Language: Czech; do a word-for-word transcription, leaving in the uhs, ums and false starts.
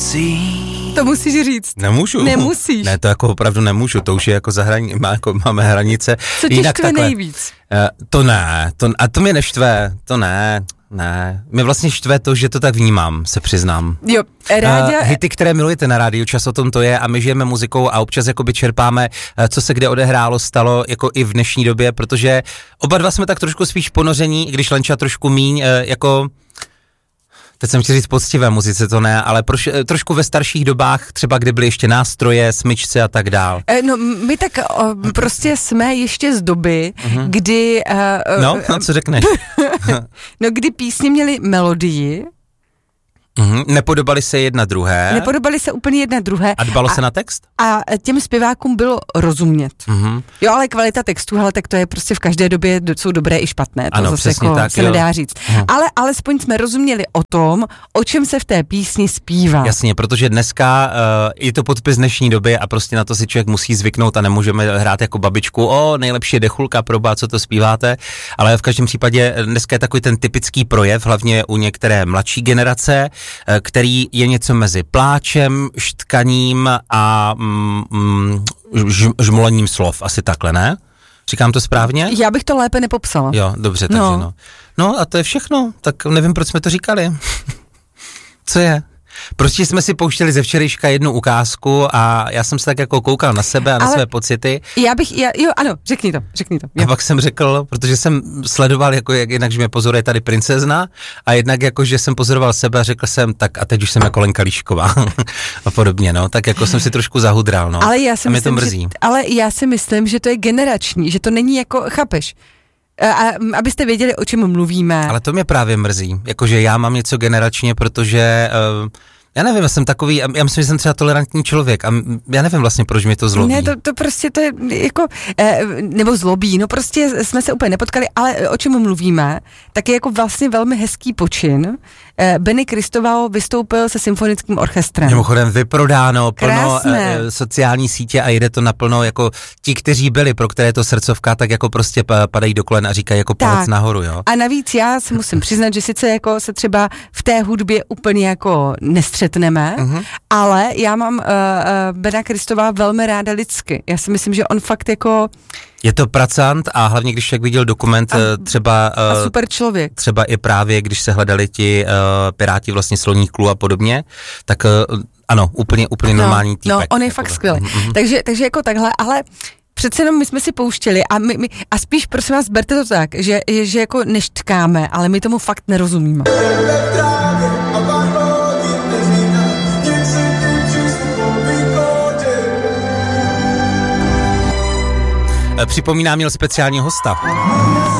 hranicí. To musíš říct. Nemůžu. Nemusíš. Ne, to jako opravdu nemůžu, to už je jako za hraní, má, jako máme hranice. Co tě Jinak štve takhle, nejvíc? Uh, to ne, to, a to mě neštve, to ne, ne. Mě vlastně štve to, že to tak vnímám, se přiznám. Jo, rádia... Uh, hity, které milujete na rádiu, čas o tom to je a my žijeme muzikou a občas jakoby čerpáme, uh, co se kde odehrálo, stalo jako i v dnešní době, protože oba dva jsme tak trošku spíš ponoření, i když Lenča trošku míň, uh, jako... Teď jsem chtěl říct poctivé muzice, to ne, ale proš, trošku ve starších dobách, třeba kdy byly ještě nástroje, smyčce a tak dál. No my tak o, prostě jsme ještě z doby, uh-huh. kdy... Uh, no, no, co řekneš? no, kdy písně měly melodii. Uhum, nepodobali se jedna druhé. Nepodobali se úplně jedna druhé. A dbalo a, se na text? A těm zpěvákům bylo rozumět. Uhum. Jo, ale kvalita textu, hele, tak to je prostě v každé době, jsou dobré i špatné. To ano, zase jako tak, se jo. nedá říct. Uhum. Ale alespoň jsme rozuměli o tom, o čem se v té písni zpívá. Jasně, protože dneska uh, je to podpis dnešní doby a prostě na to si člověk musí zvyknout a nemůžeme hrát jako babičku, o, nejlepší je dechulka, proba, co to zpíváte, ale v každém případě dneska je takový ten typický projev, hlavně u některé mladší generace, který je něco mezi pláčem, štkaním a mm, mm, žmolením slov, asi takhle, ne? Říkám to správně? Já bych to lépe nepopsala. Jo, dobře, takže no. no. No a to je všechno, tak nevím, proč jsme to říkali. Co je? Prostě jsme si pouštěli ze včerejška jednu ukázku a já jsem se tak jako koukal na sebe a na Ale své pocity. Já bych, já, jo, ano, řekni to, řekni to. Jo. A pak jsem řekl, protože jsem sledoval, jako jak, jednak, že mě pozoruje tady princezna a jednak jako, že jsem pozoroval sebe a řekl jsem, tak a teď už jsem jako Lenka Líšková a podobně, no, tak jako jsem si trošku zahudral, no. Ale já si a mě myslím, to mrzí. Že, ale já si myslím, že to je generační, že to není jako, chápeš? A abyste věděli, o čem mluvíme. Ale to mě právě mrzí, jakože já mám něco generačně, protože uh, já nevím, já jsem takový, já myslím, že jsem třeba tolerantní člověk a já nevím vlastně, proč mě to zlobí. Ne, to, to prostě to je jako, eh, nebo zlobí, no prostě jsme se úplně nepotkali, ale o čem mluvíme, tak je jako vlastně velmi hezký počin. Eh, Benny Kristoval vystoupil se symfonickým orchestrem. Mimochodem vyprodáno, plno eh, sociální sítě a jede to naplno, jako ti, kteří byli, pro které to srdcovka, tak jako prostě padají do kolen a říkají jako palec nahoru, jo. A navíc já si musím přiznat, že sice jako se třeba v té hudbě úplně jako nestřetneme, uh-huh. ale já mám uh, uh, Bena Kristova velmi ráda lidsky. Já si myslím, že on fakt jako... Je to pracant a hlavně, když člověk viděl dokument a, třeba... A super člověk. Třeba i právě, když se hledali ti uh, piráti vlastně Sloníků a podobně, tak uh, ano, úplně, úplně no, normální týpek. No, on je jako fakt skvělý. Mm-hmm. Takže, takže jako takhle, ale... Přece jenom my jsme si pouštěli a, my, my, a spíš prosím vás, berte to tak, že, že jako neštkáme, ale my tomu fakt nerozumíme. Připomínám, měl speciální hosta.